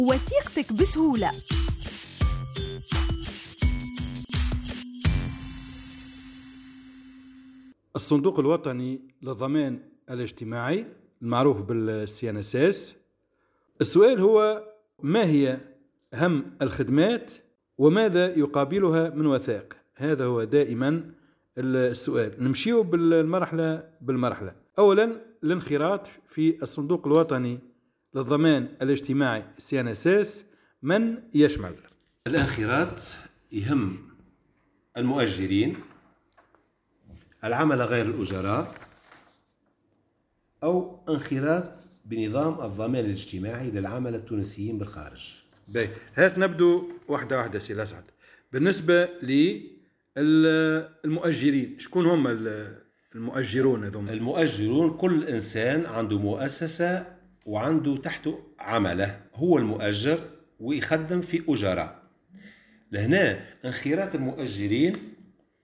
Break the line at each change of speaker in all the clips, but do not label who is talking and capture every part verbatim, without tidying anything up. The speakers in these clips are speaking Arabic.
وثيقتك بسهولة.
الصندوق الوطني للضمان الاجتماعي المعروف بالسي ان اس اس. السؤال هو: ما هي أهم الخدمات وماذا يقابلها من وثائق؟ هذا هو دائما السؤال. نمشيو بالمرحلة بالمرحلة. أولا، الانخراط في الصندوق الوطني للضمان الاجتماعي سي ان اس اس من يشمل؟
الانخراط يهم المؤجرين، العمل غير الأجراء، أو انخراط بنظام الضمان الاجتماعي للعمل التونسيين بالخارج.
باي، هات نبدو واحدة واحدة سي الأسعد. بالنسبة للمؤجرين، شكون هم المؤجرون هذوم؟
المؤجرون كل إنسان عنده مؤسسة وعنده تحته عمله، هو المؤجر ويخدم في أجراء. لهنا انخراط المؤجرين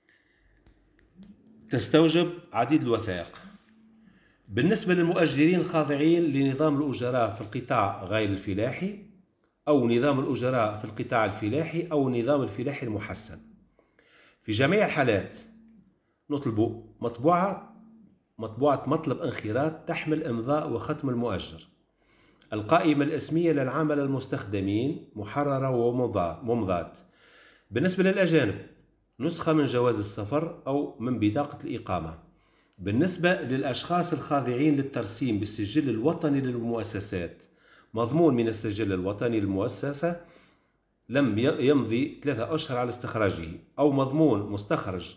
تستوجب عديد الوثائق. بالنسبة للمؤجرين الخاضعين لنظام الأجراء في القطاع غير الفلاحي أو نظام الأجراء في القطاع الفلاحي أو نظام الفلاحي المحسن، في جميع الحالات نطلب مطبوعة مطبوعة مطلب انخراط تحمل إمضاء وختم المؤجر، القائمة الاسمية للعمل المستخدمين محررة وممضاة. بالنسبة للأجانب، نسخة من جواز السفر أو من بطاقة الإقامة. بالنسبة للأشخاص الخاضعين للترسيم بالسجل الوطني للمؤسسات، مضمون من السجل الوطني للمؤسسة لم يمضي ثلاثة أشهر على استخراجه، أو مضمون مستخرج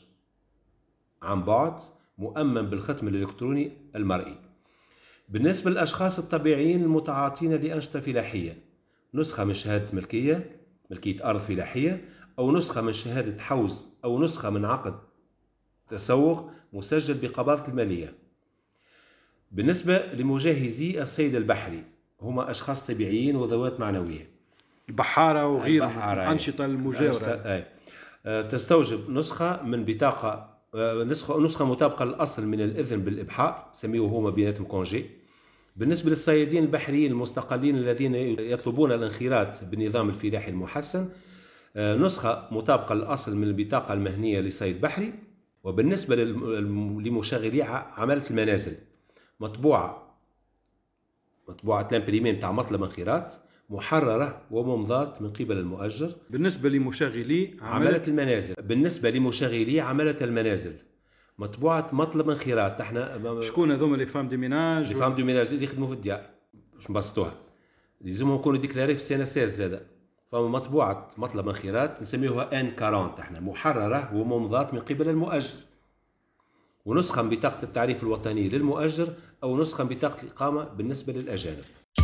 عن بعد مؤمن بالختم الإلكتروني المرئي. بالنسبة للأشخاص الطبيعيين المتعاطين لأنشطة فلاحية، نسخة من شهادة ملكية ملكية أرض فلاحية، أو نسخة من شهادة حوز، أو نسخة من عقد تسوق مسجل بقباضة المالية. بالنسبة لمجهزي الصيد البحري، هما أشخاص طبيعيين وذوات معنوية،
البحارة وغيرهم الأنشطة المجاورة،
تستوجب نسخة من بطاقة نسخة نسخة مطابقة للأصل من الإذن بالإبحار، سميوه هما بيناتهم كونجي. بالنسبة للصيادين البحريين المستقلين الذين يطلبون الانخراط بالنظام الفلاحي المحسن، نسخة مطابقة للأصل من البطاقة المهنية لصيد بحري. وبالنسبة لمشغلي عمالة المنازل، مطبوعة مطبوعة لامبريمين تاع مطلب انخراط محررة وممضاة من قبل المؤجر.
بالنسبة لمشغلي
عمالة المنازل بالنسبة لمشغلي عمالة المنازل، مطبوعة مطلب انخراط. احنا
شكون هذوما اللي فام دي ميناج؟
اللي فام دي ميناج اللي يخدموا في الديار باش نبسطوها، لازمهم يكونوا ديكلاري في السي ان اس اس زاده. فمطبوعة مطلب انخراط نسميوها ان أربعين، احنا محررة وممضاة من قبل المؤجر، ونسخة من بطاقة التعريف الوطني للمؤجر، أو نسخة من بطاقة الإقامة بالنسبة للأجانب.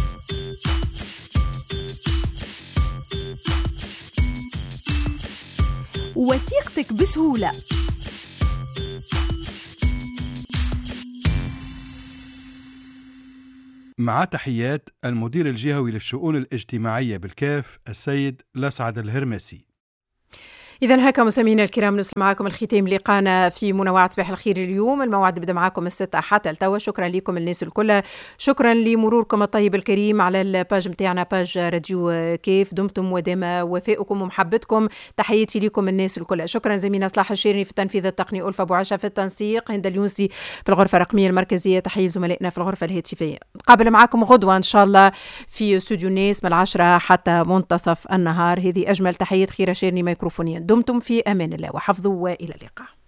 وثيقتك بسهولة.
مع تحيات المدير الجهوي للشؤون الاجتماعية بالكاف السيد الأسعد الهرمسي.
إذا هكا مستمعينا الكرام، نوصل معكم الختام لقانا في منوعات صباح الخير اليوم. الموعد بدا معكم الستة حتى التوا. شكرا لكم الناس الكل، شكرا لمروركم الطيب الكريم على الباج متاعنا، باج راديو كيف. دمتم ودام وفائكم ومحبتكم. تحياتي لكم الناس الكل. شكرا زميلنا صلاح الشيرني في التنفيذ التقني، ألفا بوعشة في التنسيق، هند اليونسي في الغرفة الرقمية المركزية. تحية زملائنا في الغرفة الهاتفية. قابل معكم غدوة إن شاء الله في استوديو الناس من العشرة حتى منتصف النهار. هذه أجمل تحية. خير شيرني ميكروفونيا. دمتم في أمان الله وحفظه، وإلى اللقاء.